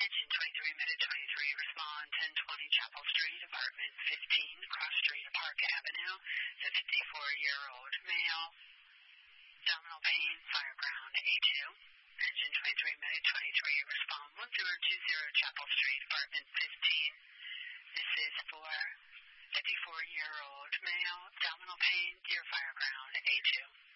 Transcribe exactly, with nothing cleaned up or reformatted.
Engine twenty-three, minute twenty-three, respond ten twenty Chapel Street, apartment fifteen, Cross Street, Park Avenue. The fifty-four-year-old male, abdominal pain, fire ground A two. Engine twenty-three, minute twenty-three, respond one zero two zero Chapel Street, apartment fifteen. This is for fifty-four-year-old male, abdominal pain, near fire ground A two.